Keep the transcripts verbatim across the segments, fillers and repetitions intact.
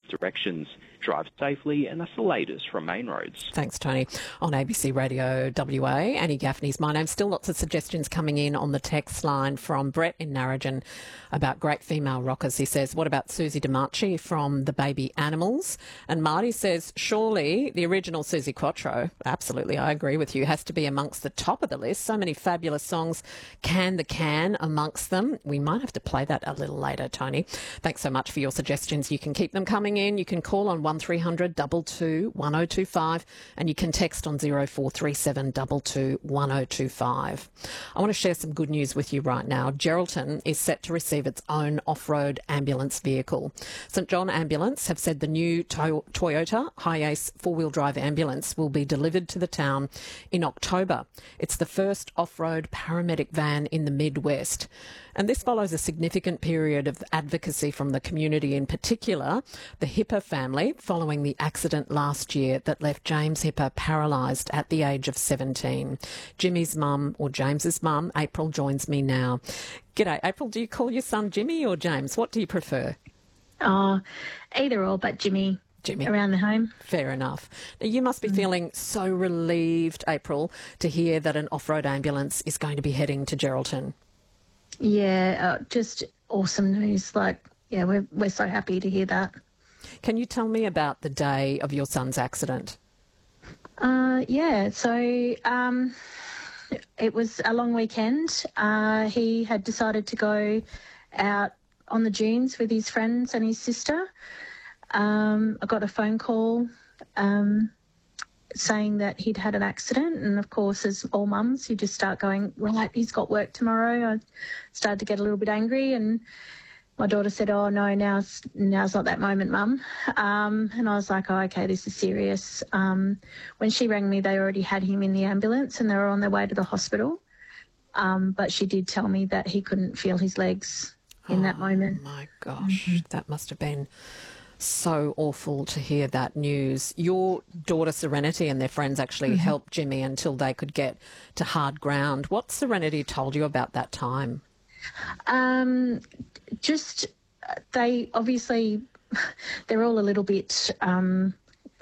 directions. Drive safely, and that's the latest from Main Roads. Thanks, Tony. On A B C Radio W A, Annie Gaffney's my name. Still lots of suggestions coming in on the text line from Brett in Narrogin about great female rockers. He says, what about Susie DiMarchi from The Baby Animals? And Marty says, surely the original Susie Quattro, absolutely, I agree with you, has to be amongst the top of the list. So many fabulous songs, Can the Can amongst them. We might have to play that a little later, Tony. Thanks so much for your suggestions. You can keep them coming in. You can call on one three hundred two two one oh two five and you can text on zero four three seven two two one oh two five. I want to share some good news with you right now. Geraldton is set to receive its own off-road ambulance vehicle. St John Ambulance have said the new to- Toyota Hiace four-wheel drive ambulance will be delivered to the town in October. It's the first off-road paramedic van in the Midwest. And this follows a significant period of advocacy from the community, in particular the Hipper family, following the accident last year that left James Hipper paralysed at the age of seventeen. Jimmy's mum, or James's mum, April, joins me now. G'day, April. Do you call your son Jimmy or James? What do you prefer? Oh, either or, but Jimmy. Jimmy. Around the home. Fair enough. Now, you must be mm. feeling so relieved, April, to hear that an off-road ambulance is going to be heading to Geraldton. Yeah, uh, just awesome news. Like, yeah, we're we're so happy to hear that. Can you tell me about the day of your son's accident? Uh, yeah, so um, it was a long weekend. Uh, he had decided to go out on the dunes with his friends and his sister. Um, I got a phone call um, saying that he'd had an accident, and of course, as all mums, you just start going, right, he's got work tomorrow. I started to get a little bit angry, and my daughter said, oh no, now's now's not that moment, mum. Um, and I was like, oh, okay, this is serious. Um, when she rang me, they already had him in the ambulance and they were on their way to the hospital. Um, but she did tell me that he couldn't feel his legs in oh, that moment. My gosh, mm-hmm. That must have been so awful to hear that news. Your daughter Serenity and their friends actually mm-hmm. helped Jimmy until they could get to hard ground. What Serenity told you about that time? Um, just they obviously they're all a little bit, um,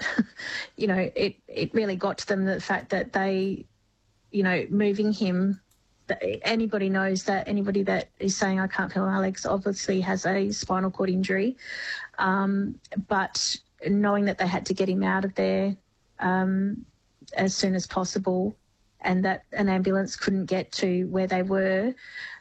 you know, it, it really got to them, the fact that they, you know, moving him, anybody knows that anybody that is saying I can't feel my legs obviously has a spinal cord injury. Um, but knowing that they had to get him out of there um, as soon as possible and that an ambulance couldn't get to where they were,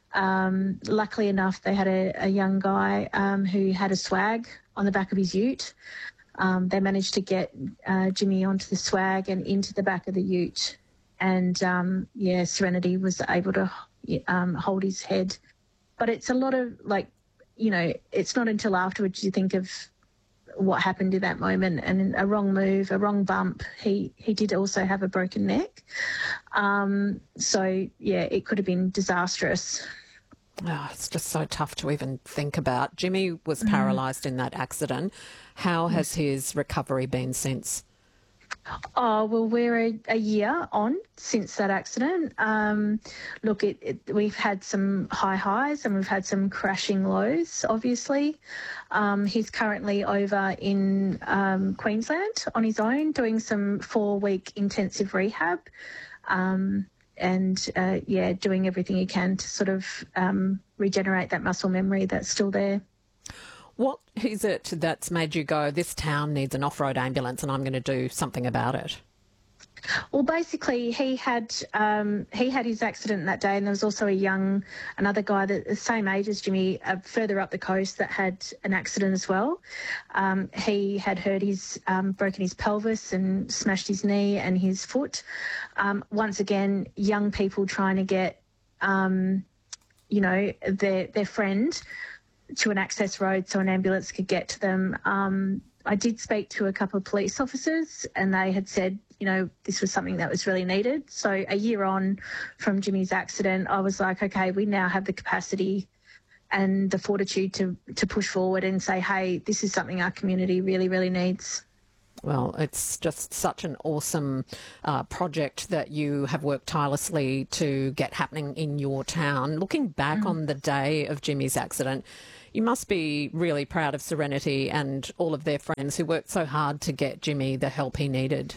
um, luckily enough they had a, a young guy um, who had a swag on the back of his ute. Um, they managed to get uh, Jimmy onto the swag and into the back of the ute. And, um, yeah, Serenity was able to um, hold his head. But it's a lot of, like, you know, it's not until afterwards you think of what happened in that moment, and a wrong move, a wrong bump. He, he did also have a broken neck. Um, so, yeah, it could have been disastrous. Oh, it's just so tough to even think about. Jimmy was paralysed mm. in that accident. How has his recovery been since? Oh, well, we're a, a year on since that accident. Um, look, it, it, we've had some high highs and we've had some crashing lows, obviously. Um, he's currently over in um, Queensland on his own doing some four-week intensive rehab um, and, uh, yeah, doing everything he can to sort of um, regenerate that muscle memory that's still there. What is it that's made you go, this town needs an off-road ambulance and I'm going to do something about it? Well, basically, he had um, he had his accident that day, and there was also a young, another guy that the same age as Jimmy, uh, further up the coast, that had an accident as well. Um, he had hurt his, um, broken his pelvis and smashed his knee and his foot. Um, once again, young people trying to get, um, you know, their their friend to an access road so an ambulance could get to them. Um, I did speak to a couple of police officers and they had said, you know, this was something that was really needed. So a year on from Jimmy's accident, I was like, okay, we now have the capacity and the fortitude to, to push forward and say, hey, this is something our community really, really needs. Well, it's just such an awesome uh, project that you have worked tirelessly to get happening in your town. Looking back mm. on the day of Jimmy's accident, You must be really proud of Serenity and all of their friends who worked so hard to get Jimmy the help he needed.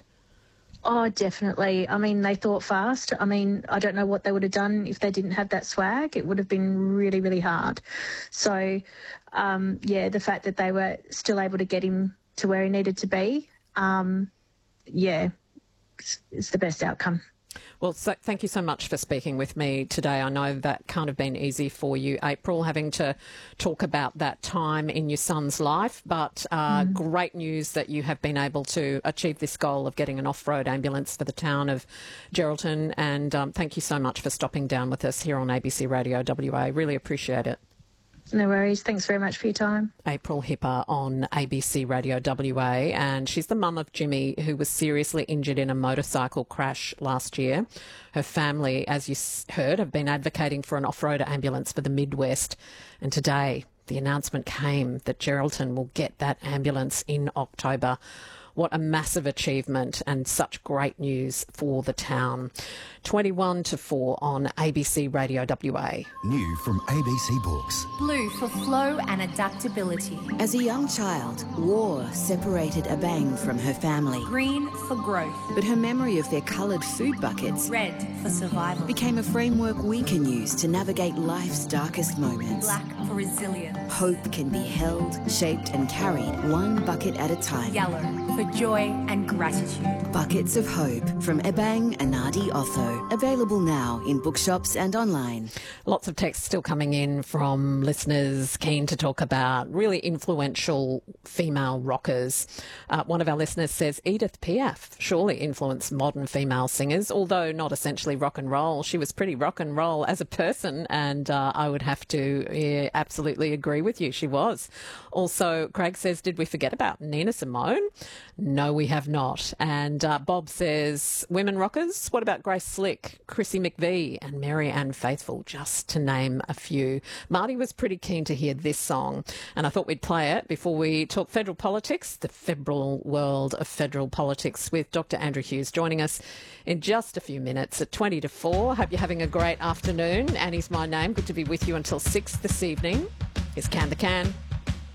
Oh, definitely. I mean, they thought fast. I mean, I don't know what they would have done if they didn't have that swag. It would have been really, really hard. So, um, yeah, the fact that they were still able to get him to where he needed to be, um, yeah, it's, it's the best outcome. Well, so thank you so much for speaking with me today. I know that can't have been easy for you, April, having to talk about that time in your son's life, but uh, mm. great news that you have been able to achieve this goal of getting an off-road ambulance for the town of Geraldton, and um, thank you so much for stopping down with us here on A B C Radio W A. Really appreciate it. No worries. Thanks very much for your time. April Hipper on A B C Radio W A, and she's the mum of Jimmy, who was seriously injured in a motorcycle crash last year. Her family, as you heard, have been advocating for an off-road ambulance for the Midwest, and today the announcement came that Geraldton will get that ambulance in October. What a massive achievement and such great news for the town. twenty-one to four on A B C Radio W A. New from A B C Books. Blue for flow and adaptability. As a young child, war separated Abang from her family. Green for growth. But her memory of their coloured food buckets, red for survival, became a framework we can use to navigate life's darkest moments. Black for resilience. Hope can be held, shaped and carried one bucket at a time. Yellow for joy and gratitude. Buckets of Hope from Ebang Anadi Otho. Available now in bookshops and online. Lots of texts still coming in from listeners keen to talk about really influential female rockers. Uh, one of our listeners says Edith Piaf surely influenced modern female singers, although not essentially rock and roll. She was pretty rock and roll as a person, and uh, I would have to yeah, absolutely agree with you. She was. Also, Craig says, did we forget about Nina Simone? No, we have not. And uh, Bob says, women rockers? What about Grace Slick, Chrissy McVie and Mary Ann Faithfull, just to name a few. Marty was pretty keen to hear this song, and I thought we'd play it before we talk federal politics, the federal world of federal politics, with Doctor Andrew Hughes joining us in just a few minutes at twenty to four. Hope you're having a great afternoon. Annie's my name. Good to be with you until six this evening. Here's Can the Can.